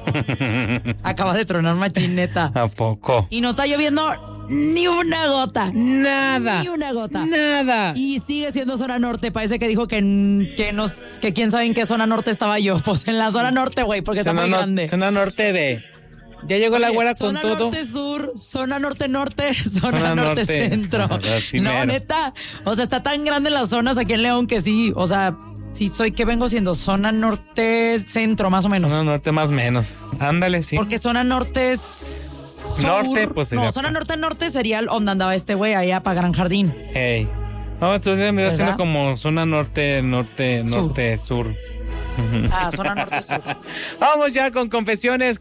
Acaba de tronar machineta. ¿A poco? Y no está lloviendo ni una gota. Nada. Ni una gota. Nada. Y sigue siendo zona norte. Parece que dijo que quién sabe en qué zona norte estaba yo. Pues en la zona norte, güey, porque está muy grande. Zona norte de... Ya llegó la güera con todo. Zona norte-sur, zona norte-norte, zona norte-centro. No, neta. O sea, está tan grande las zonas aquí en León que sí. O sea, sí soy que vengo siendo zona norte-centro, más o menos. Zona norte más o menos. Ándale, sí. Porque zona norte es... Norte, pues sería... No, zona norte-norte sería donde andaba este güey, allá para Gran Jardín. Hey. No, entonces me está haciendo como zona norte-sur. Ah, zona norte-sur. Vamos ya con confesiones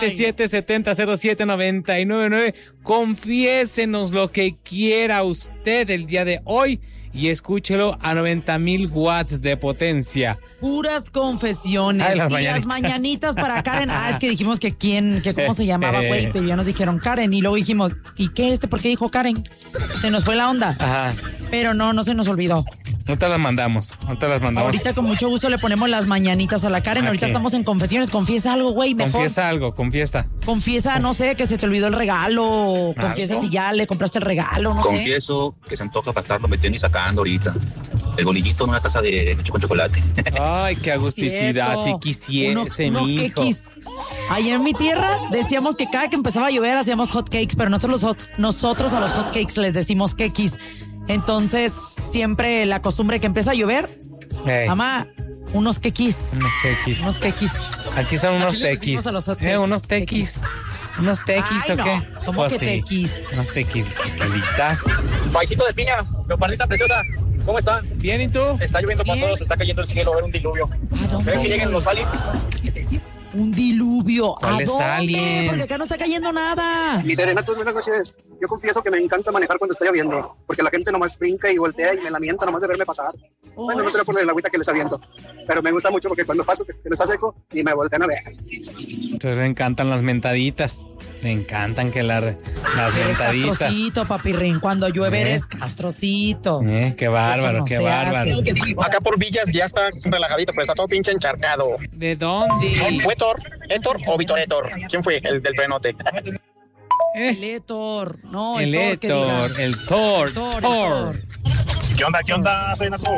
477-7007-999. Confiésenos lo que quiera usted el día de hoy y escúchelo a 90,000 watts de potencia. Puras confesiones. Ay, las mañanitas para Karen. Es que dijimos que cómo se llamaba, güey, pero ya nos dijeron Karen y luego dijimos, ¿y qué por qué dijo Karen? Se nos fue la onda. Ajá. Pero no se nos olvidó. No te las mandamos. Ahorita con mucho gusto le ponemos las mañanitas a la Karen. ¿A Ahorita qué? estamos en confesiones. Confiesa algo, güey, mejor. Confiesa. Confiesa, no sé, que se te olvidó el regalo. Confiesa ¿Algo? si ya le compraste el regalo, no Confieso que se antoja para estarlo metiendo y sacando ahorita. El bolillito en una taza de leche con chocolate. Ay, qué agusticidad. Si quisiese, uno mi hijo. quequis. Allá en mi tierra decíamos que cada que empezaba a llover hacíamos hot cakes, pero nosotros a los hot cakes les decimos quequis. Entonces, siempre la costumbre que empieza a llover, mamá, unos quequis. Unos quequis. Aquí son unos Así les tequis. decimos a los hot cakes. Unos tequis. ¿Unos tequis Ay, o qué? no. ¿Cómo Pues que sí. tequis? Unos tequilitas. Paisito de piña, leopardita preciosa, ¿cómo están? Bien, ¿y tú? Está lloviendo para Bien. todos, está cayendo el cielo, va a haber un diluvio. dónde? ¿Creen que lleguen los aliens? Un diluvio. ¿Cuáles ¿A dónde? aliens? Porque acá no está cayendo nada. Mi serenatos, buenas noches. Yo confieso que me encanta manejar cuando está lloviendo, porque la gente nomás brinca y voltea y me lamenta nomás de verme pasar. Bueno, no será por el agüita que les aviento, pero me gusta mucho porque cuando paso que no está seco y me voltean a ver. Entonces le encantan las mentaditas. Me encantan que las Eres mentaditas. castrocito, papirrín. Cuando llueve eres castrocito. Qué bárbaro, Eso no qué se bárbaro. hace. Acá por Villas ya está relajadito, pero está todo pinche encharcado. ¿De dónde? ¿Fue Héctor o Víctor Héctor? ¿Quién fue el del trenote? El Héctor. No, El el Thor, que diga. Héctor, el Thor. Thor. ¿Qué onda, Renato?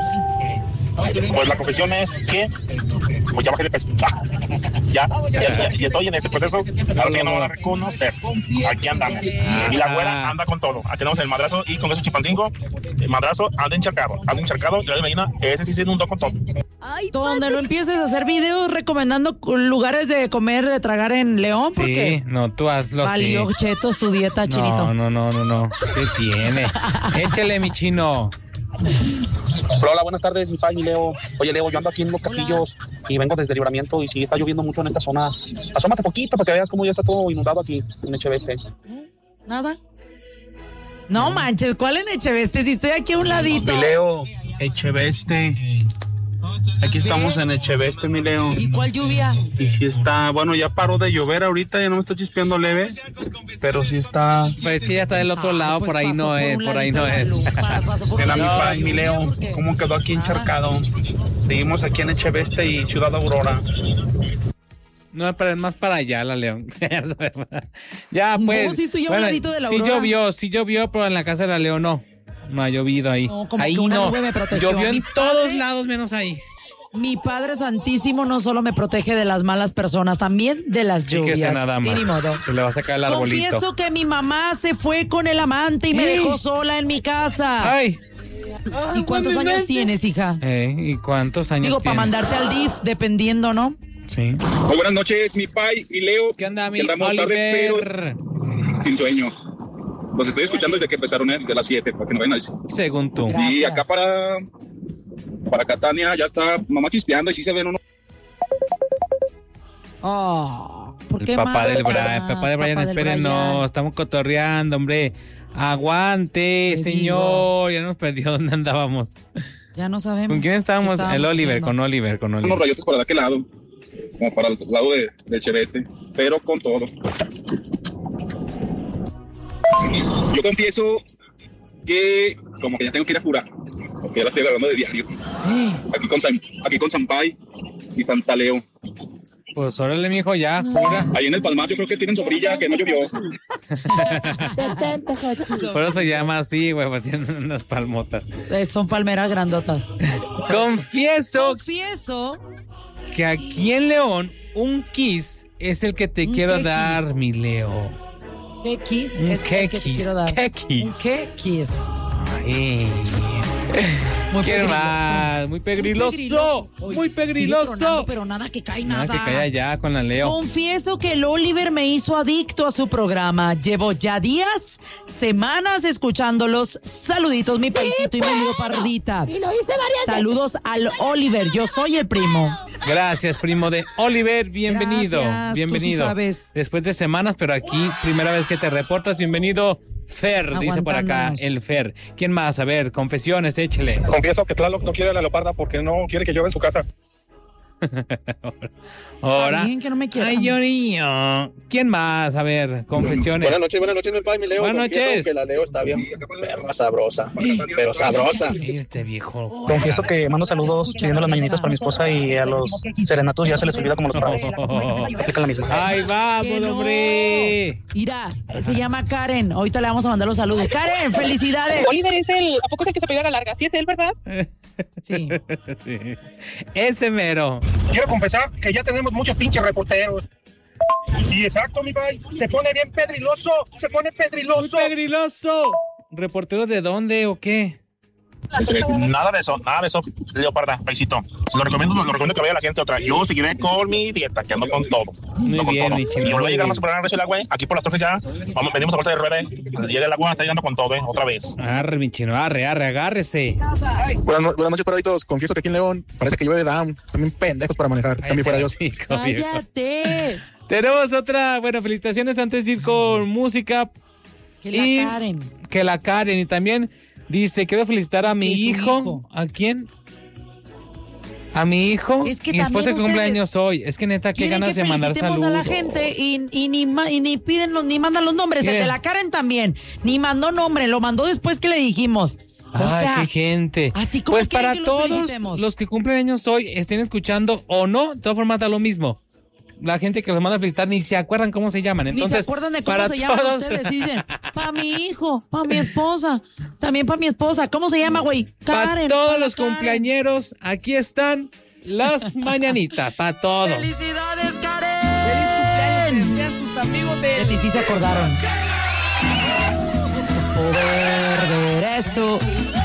Pues la confesión es que pues ya bajé de peso. Ya, y estoy en ese proceso. Ahora sí no van a reconocer. Aquí andamos. Y la güera anda con todo. Aquí tenemos el madrazo y con esos chipancingo. El madrazo anda encharcado. Y la de Medina, ese sí se inundó con todo. Donde no empieces a hacer videos recomendando lugares de comer, de tragar en León, Sí, porque no, tú hazlo valió sí. chetos tu dieta, chinito. No. ¿Qué tiene? Échale, mi chino. Hola, buenas tardes, mi pai, mi Leo. Oye, Leo, yo ando aquí en Los Castillos y vengo desde Libramiento y sí está lloviendo mucho en esta zona. Asómate poquito para que veas cómo ya está todo inundado aquí en Echeveste. ¿Nada? No manches, ¿cuál en Echeveste? Si estoy aquí a un ladito. Mi Leo, Echeveste. Aquí estamos en Echeveste, mi Leo. ¿Y cuál lluvia? Y si está, bueno, ya paró de llover ahorita, ya no me está chispeando leve, pero sí está. Pues es que ya está del otro lado, pues por ahí pasó no es, un por ahí ladito no de es. luz, pasó por Mira, un mi ladito pai, de mi luz, Leo, porque- cómo quedó aquí encharcado. Seguimos aquí en Echeveste y Ciudad Aurora. No, pero es más para allá, la León. Ya, pues. No, sí estoy a un ladito de la Aurora. Sí llovió, pero en la casa de la León no. No ha llovido ahí. No, como ahí que una no. nube me protegió. Llovió Mi en todos padre- lados menos ahí. Mi Padre Santísimo no solo me protege de las malas personas, también de las lluvias. Fíjese nada más. Y ni modo. Se le va a sacar el arbolito. Confieso que mi mamá se fue con el amante y me dejó sola en mi casa. Ay. ¿Y cuántos años tienes, hija? ¿Y cuántos años Digo, para tienes? mandarte al DIF, dependiendo, ¿no? Sí. Muy buenas noches, mi pai y Leo. ¿Qué onda, mi Que andamos tarde, Oliver? pero sin sueño. Los estoy escuchando desde que empezaron, desde las 7, para que no vayan a decir. Según tú. Gracias. Y acá para Catania ya está mamá chispeando y sí se ven unos. Oh, ¿por El qué papá más? del Brian, papá de Brian, espérenos, estamos cotorreando, hombre. Aguante, Te señor. Ya nos perdió dónde andábamos. Ya no sabemos. ¿Con quién estábamos? ¿Qué El Oliver, haciendo? con Oliver. Unos rayotes para aquel lado, como para el lado de Echeveste, pero con todo. Yo confieso que como que ya tengo que ir a jurar, porque ya la estoy grabando de diario. Aquí con Sampay y Santa Leo. Pues órale, mijo, ya, jura. Ahí en el Palmar yo creo que tienen sombrilla que no llovió. Por eso se llama así, güey, pues tienen unas palmotas. Son palmeras grandotas. Confieso Confieso. que aquí en León, un kiss es el que te ¿Un quiero qué dar, kiss? mi Leo. ¿Qué kiss? Un Es qué el que te kiss, quiero dar. qué kiss. Un qué kiss. Ay. Muy ¿Qué pegriloso. más? Muy pegriloso. Oye, Muy sigue pegriloso. tronando, pero nada que cae nada. Nada que caiga ya con la Leo. Confieso que el Oliver me hizo adicto a su programa. Llevo ya días, semanas escuchándolos. Saluditos, mi paisito y mi amigo Pardita. Y lo hice varias Saludos al Oliver. Yo soy el primo. Gracias, primo de Oliver. Bienvenido. Gracias, Bienvenido. tú sí sabes. Después de semanas, pero aquí, primera vez que te reportas. Bienvenido, Fer, dice por acá Aguantándonos. el Fer. ¿Quién más? A ver, confesiones, échele. Confieso que Tlaloc no quiere a la leoparda porque no quiere que llueva en su casa. Ahora. Está bien que no me quieran. Ay, llorillo. ¿Quién más? A ver, confesiones. Buenas noches, mi pai, mi Leo. Buenas Confieso noches. que la Leo está bien perra sabrosa, pero sabrosa. Este viejo. Confieso que mando saludos Escucha, pidiendo las mañanitas mira. para mi esposa y a los serenatos ya se les olvida como los pavos. Aplican la misma. Ay, vamos, Que no. hombre. Mira, se llama Karen. Ahorita le vamos a mandar los saludos. Karen, felicidades. Oliver es el, ¿a poco es el que se pegó a la larga? Sí es él, ¿verdad? Sí. Sí. Ese mero. Quiero confesar que ya tenemos muchos pinches reporteros. Y exacto, mi pai, se pone bien pedriloso, se pone ¡Muy pedriloso. pegriloso! ¿Reportero de dónde o qué? Nada de eso, leoparda, paisito. Lo recomiendo que vaya la gente otra. Yo seguiré con mi dieta, que ando con todo. Muy Ando con bien, todo. mi chino, Y no va muy a llegar bien. más a poner el agua, aquí por las torres ya. Vamos, venimos a corte de rueda. Llega el agua, está llegando con todo, otra vez. Arre, mi chino, arre, agárrese. Buenas noches, paraditos. Confieso que aquí en León parece que llueve de down. Están bien pendejos para manejar. También fuera Dios. Sí, viejo. Cállate. Tenemos otra, bueno, felicitaciones antes de ir con música. Que la Y Karen. que la Karen. Y también dice, quiero felicitar a mi Que su hijo. hijo. ¿A quién? A mi hijo. Es que mi esposa que también cumple ustedes años hoy. Es que neta, qué Quieren ganas que de mandar felicitemos saludos. a la gente y ni piden ni mandan los nombres. ¿Qué? El de la Karen también. Ni mandó nombre, lo mandó después que le dijimos. O Ay, sea, qué gente. así como Pues quieren para que los todos felicitemos. los que cumplen años hoy, estén escuchando o no, de todas formas da lo mismo. La gente que los manda a felicitar ni se acuerdan cómo se llaman. ni Entonces, se acuerdan de cómo para se llaman todos, ustedes. Dicen, para mi hijo, para mi esposa, también para mi esposa. ¿Cómo se llama, güey? para Karen. todos pa' la los Karen. cumpleañeros, aquí están las mañanitas, para todos. ¡Felicidades, Karen! Sean tus amigos De ti sí se acordaron. Poder ver esto.